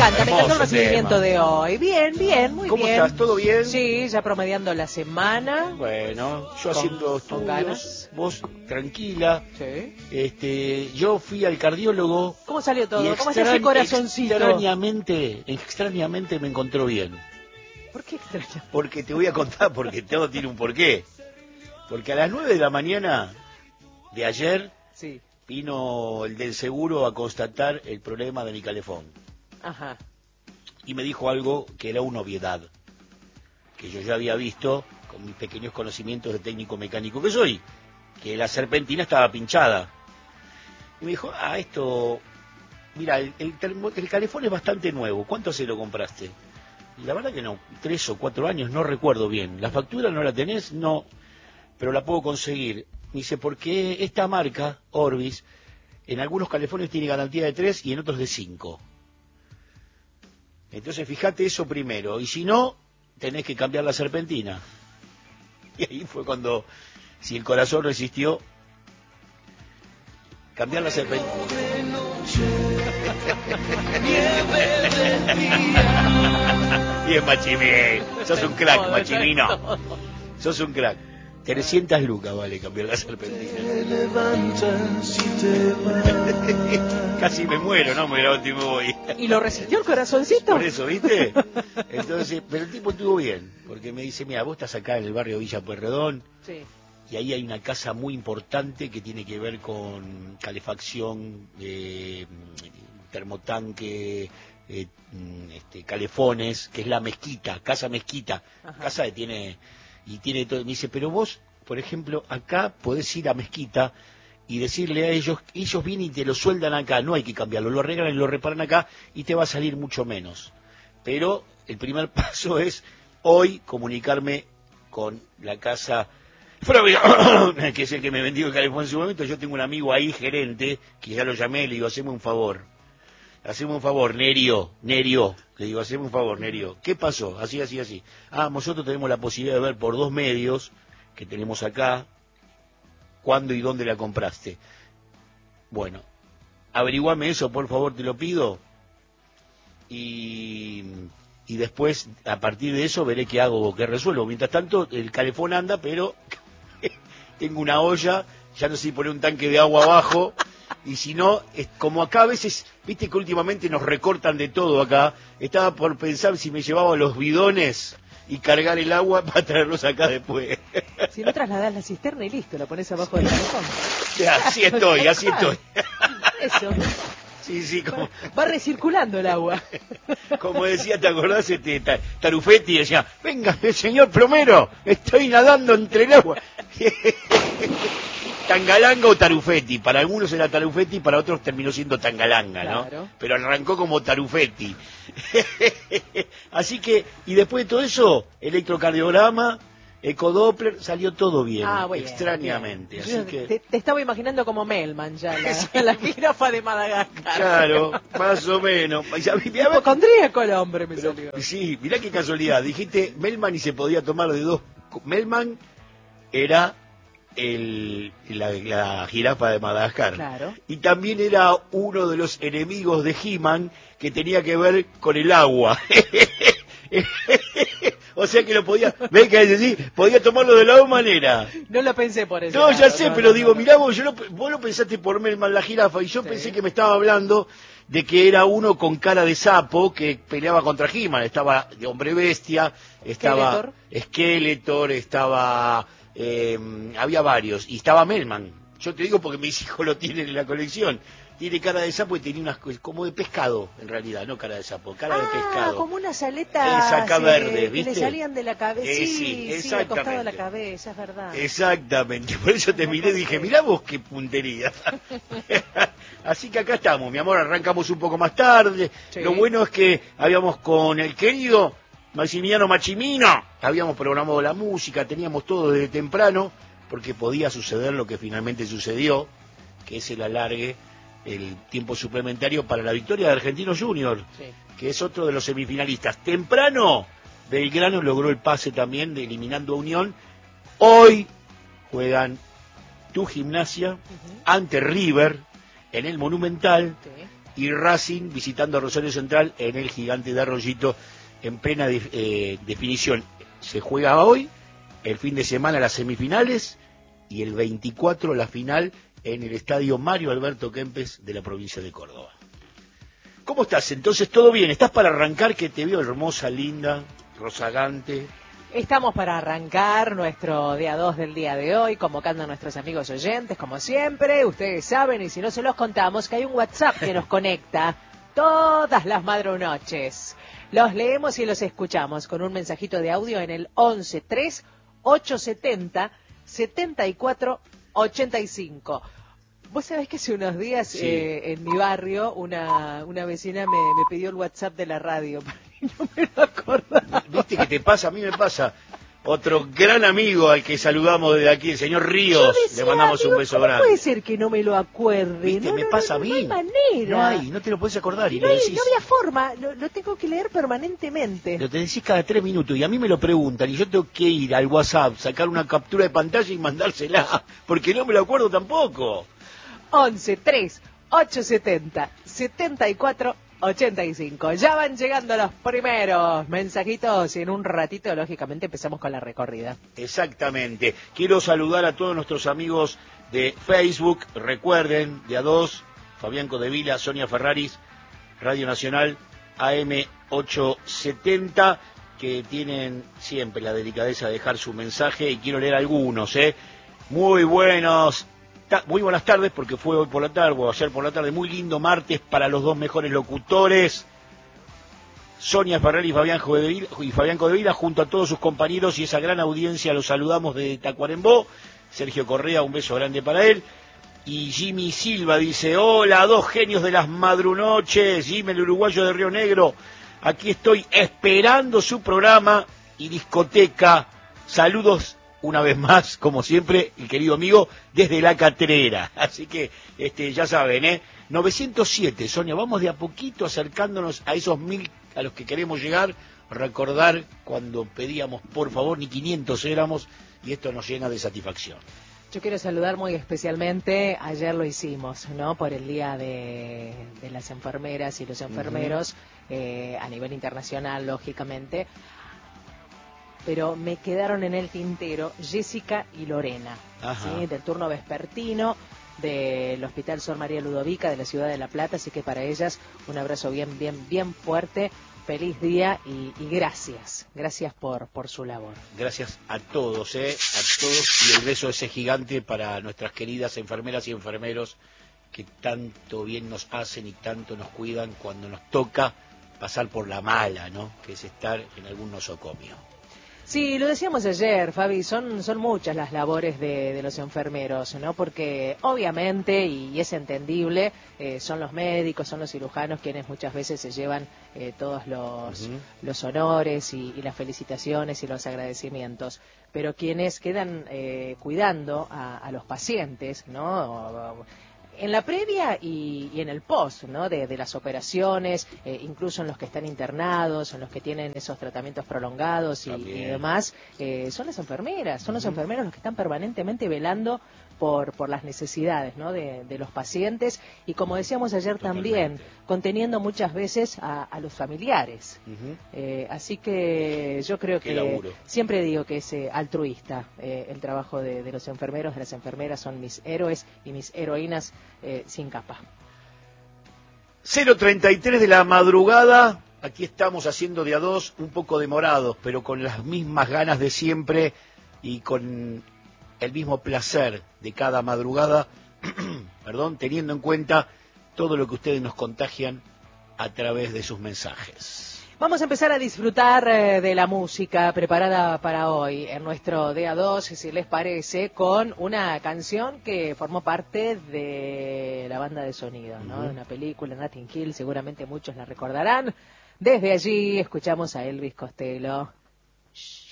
me encantó el recibimiento de hoy. Bien, bien, muy ¿Cómo bien. estás? ¿Todo bien? Sí, ya promediando la semana. Bueno, yo haciendo estudios, ganas. vos tranquila. Sí. Yo fui al cardiólogo. ¿Cómo salió todo? Y ¿Cómo está ese corazoncito? Extrañamente me encontró bien. ¿Por qué extraña? Porque te voy a contar, porque todo tiene un porqué. Porque a las 9 de la mañana de ayer Sí. vino el del seguro a constatar el problema de mi calefón. Ajá. Y me dijo algo que era una obviedad, que yo ya había visto con mis pequeños conocimientos de técnico mecánico que soy, que la serpentina estaba pinchada. Y me dijo, esto, mira, el calefón es bastante nuevo, ¿cuánto se lo compraste? Y la verdad que no, 3 o 4 años, no recuerdo bien. ¿La factura no la tenés? No, pero la puedo conseguir. Me dice, porque esta marca, Orbis, en algunos calefones tiene garantía de 3 y en otros de 5. Entonces fíjate eso primero, y si no, tenés que cambiar la serpentina. Y ahí fue cuando, si el corazón resistió, cambiar la serpentina. Bien, Machimín, sos un crack, Machimino. Sos un crack. 300 lucas vale cambiar la serpentina. Casi me muero, no me levanto y me voy. ¿Y lo resistió el corazoncito? Por eso, ¿viste? Entonces, pero el tipo estuvo bien, porque me dice, mira, vos estás acá en el barrio Villa Pueyrredón, sí, y ahí hay una casa muy importante que tiene que ver con calefacción, termotanque, calefones, que es la Mezquita, Casa Mezquita. Ajá. Casa que tiene todo. Me dice, pero vos, por ejemplo, acá podés ir a Mezquita y decirle a ellos vienen y te lo sueldan acá, no hay que cambiarlo, lo arreglan y lo reparan acá y te va a salir mucho menos. Pero el primer paso es hoy comunicarme con la casa que es el que me vendió el calefón en su momento. Yo tengo un amigo ahí, gerente, que ya lo llamé, le digo, haceme un favor, Nerio, le digo, haceme un favor, Nerio. ¿Qué pasó? Así. Nosotros tenemos la posibilidad de ver por 2 medios que tenemos acá, cuándo y dónde la compraste. Bueno, averiguame eso, por favor, te lo pido. Y después, a partir de eso, veré qué hago o qué resuelvo. Mientras tanto, el calefón anda, pero tengo una olla, ya no sé si poner un tanque de agua abajo. Y si no, como acá a veces, viste que últimamente nos recortan de todo acá, estaba por pensar si me llevaba los bidones y cargar el agua para traerlos acá después. Si no trasladás la cisterna y listo, la pones abajo del calefón. Así estoy. Eso. Sí, como... Va recirculando el agua. Como decía, ¿te acordás? Tarufetti decía, venga, señor plomero, estoy nadando entre el agua. Tangalanga o Tarufetti, para algunos era Tarufetti, para otros terminó siendo Tangalanga, ¿no? Claro. Pero arrancó como Tarufetti. Así que, y después de todo eso, electrocardiograma, ecodoppler, salió todo bien, extrañamente. Bien. Así que... te estaba imaginando como Melman ya, la jirafa de Madagascar. Claro, más o menos. Hipocondríaco el hombre me salió. Sí, mirá qué casualidad, dijiste Melman y se podía tomar de dos. Melman era... la jirafa de Madagascar. Claro. Y también era uno de los enemigos de He-Man que tenía que ver con el agua. O sea que lo podía, ¿ves que decir? Podía tomarlo de la misma manera. No lo pensé por eso. No, ya sé, pero digo, mirá vos, vos lo pensaste por Melman la jirafa y yo pensé que me estaba hablando de que era uno con cara de sapo que peleaba contra He-Man. Estaba de Hombre Bestia, estaba Skeletor, estaba... había varios, y estaba Melman. Yo te digo porque mis hijos lo tienen en la colección. Tiene cara de sapo y tenía unas cosas como de pescado, en realidad, no cara de sapo, cara de pescado. Como unas aletas verdes, ¿viste? Que le salían de la cabeza. Sí, al costado de la cabeza, es verdad. Exactamente, por eso te miré y dije, mirá vos qué puntería. Así que acá estamos, mi amor, arrancamos un poco más tarde. Sí. Lo bueno es que habíamos con el querido Maximiliano Machimino, habíamos programado la música, teníamos todo desde temprano, porque podía suceder lo que finalmente sucedió, que es el alargue, el tiempo suplementario para la victoria de Argentinos Junior, que es otro de los semifinalistas. Temprano, Belgrano logró el pase también, eliminando a Unión. Hoy juegan tu Gimnasia ante River en el Monumental. y Racing visitando a Rosario Central en el Gigante de Arroyito en plena definición. Se juega hoy, el fin de semana las semifinales y el 24 la final en el estadio Mario Alberto Kempes de la provincia de Córdoba. ¿Cómo estás? Entonces, ¿todo bien? ¿Estás para arrancar? Que te veo hermosa, linda, rozagante. Estamos para arrancar nuestro día 2 del día de hoy, convocando a nuestros amigos oyentes, como siempre. Ustedes saben, y si no se los contamos, que hay un WhatsApp que nos conecta todas las madrunoches. Los leemos y los escuchamos con un mensajito de audio en el 11-3-870-74-85. Vos sabés que hace unos días Sí. En mi barrio una vecina me pidió el WhatsApp de la radio y no me lo acordaba. ¿Viste qué te pasa? A mí me pasa. Otro gran amigo al que saludamos desde aquí, el señor Ríos, Decía, le mandamos un beso grande. ¿Cómo puede ser que no me lo acuerde? ¿Viste? Me pasa a mí. No hay manera. No te lo puedes acordar. Y No, lo decís. no había forma, lo tengo que leer permanentemente. Lo te decís cada 3 minutos y a mí me lo preguntan y yo tengo que ir al WhatsApp, sacar una captura de pantalla y mandársela, porque no me lo acuerdo tampoco. 11-3-870-74-85. Ya van llegando los primeros mensajitos y en un ratito, lógicamente, empezamos con la recorrida. Exactamente. Quiero saludar a todos nuestros amigos de Facebook. Recuerden, de A2, Fabián Codevila, Sonia Ferraris, Radio Nacional, AM870, que tienen siempre la delicadeza de dejar su mensaje y quiero leer algunos, Muy buenas tardes, porque fue hoy por la tarde o ayer por la tarde, muy lindo martes para los dos mejores locutores, Sonia Ferrer y Fabián Codevila, junto a todos sus compañeros y esa gran audiencia, los saludamos de Tacuarembó. Sergio Correa, un beso grande para él. Y Jimmy Silva dice, hola, dos genios de las madrunoches, Jimmy el uruguayo de Río Negro, aquí estoy esperando su programa y discoteca. Saludos una vez más, como siempre, el querido amigo, desde La Catrera. Así que, ya saben, 907, Sonia, vamos de a poquito acercándonos a esos 1000 a los que queremos llegar. Recordar cuando pedíamos, por favor, ni 500 éramos, y esto nos llena de satisfacción. Yo quiero saludar muy especialmente, ayer lo hicimos, ¿no? Por el Día de las Enfermeras y los Enfermeros, a nivel internacional, lógicamente. Pero me quedaron en el tintero Jessica y Lorena, ¿sí? Del turno vespertino del Hospital Sor María Ludovica de la ciudad de La Plata, así que para ellas un abrazo bien fuerte, feliz día y gracias por su labor. Gracias a todos, a todos, y el beso ese gigante para nuestras queridas enfermeras y enfermeros que tanto bien nos hacen y tanto nos cuidan cuando nos toca pasar por la mala, ¿no? Que es estar en algún nosocomio. Sí, lo decíamos ayer, Fabi, son muchas las labores de los enfermeros, ¿no? Porque obviamente, y es entendible, son los médicos, son los cirujanos quienes muchas veces se llevan todos los honores y las felicitaciones y los agradecimientos, pero quienes quedan cuidando a los pacientes, ¿no? En la previa y en el post, ¿no? De las operaciones, incluso en los que están internados, en los que tienen esos tratamientos prolongados y demás, son las enfermeras, son los enfermeros los que están permanentemente velando por las necesidades, ¿no? de los pacientes y, como decíamos ayer también, conteniendo muchas veces a los familiares. Así que yo creo que siempre digo que es altruista el trabajo de los enfermeros, de las enfermeras, son mis héroes y mis heroínas sin capa. 0:33 de la madrugada, aquí estamos haciendo de a dos, un poco demorados, pero con las mismas ganas de siempre y con el mismo placer de cada madrugada, teniendo en cuenta todo lo que ustedes nos contagian a través de sus mensajes. Vamos a empezar a disfrutar de la música preparada para hoy en nuestro DA2, si les parece, con una canción que formó parte de la banda de sonido, ¿no? De una película, Notting Hill, seguramente muchos la recordarán. Desde allí escuchamos a Elvis Costello. Shh.